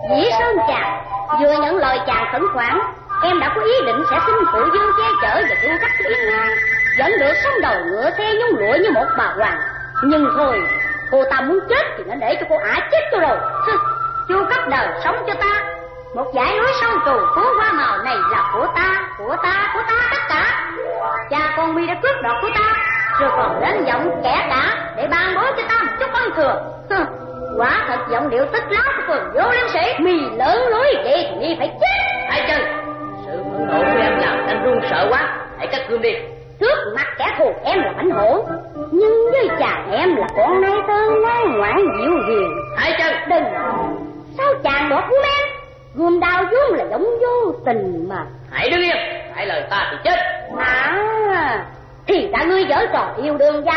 Dĩ Sơn chàng vừa nhận lời chàng khẩn khoản, em đã có ý định sẽ xin phụ dương che chở và chu cấp cho Yên Ngang, vẫn được sống đầu ngựa xe nhung lụa như một bà hoàng. Nhưng thôi, cô ta muốn chết thì nó để cho cô ả chết cho rồi. Chu cấp đời sống cho ta, một dãy núi sâu trù phú hoa màu này là của ta tất cả. Cha con mi đã cướp đoạt của ta, rồi còn đến giọng kẻ cả để ban bố cho ta một chút ân thường. Quả thật giọng điệu tức lá của phường vô liêm sĩ. Mi lớn lối vậy thì mi phải chết. Hai chân, sự phẫn nộ của em làm anh run sợ quá, hãy cắt gươm đi. Trước mặt kẻ thù em là mãnh hổ, nhưng với chàng em là con nai tơ ngoan ngoãn dịu hiền. Hai chân, đừng. Sao chàng đoạt gươm em? Gươm đao vuông là giống vô tình mà. Hãy đứng im, hãy lời ta thì chết. Thì đã ngươi giở trò yêu đương gia